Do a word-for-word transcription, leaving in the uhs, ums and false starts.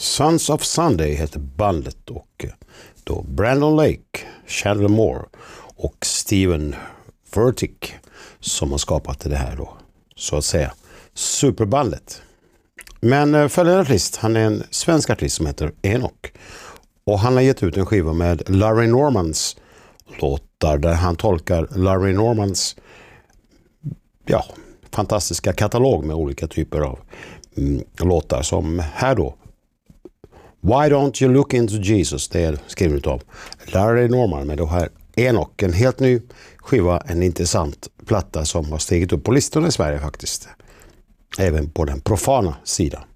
Sons of Sunday heter bandet och då Brandon Lake, Chandler Moore och Steven Furtick som har skapat det här då, så att säga, superbandet. Men följande artist, han är en svensk artist som heter Enoch och han har gett ut en skiva med Larry Normans låtar där han tolkar Larry Normans ja, fantastiska katalog med olika typer av mm, låtar som här då Why Don't You Look Into Jesus, det är skrivet av Larry Norman med det här Enoch, en helt ny skiva, en intressant platta som har stigit upp på listorna i Sverige faktiskt, även på den profana sidan.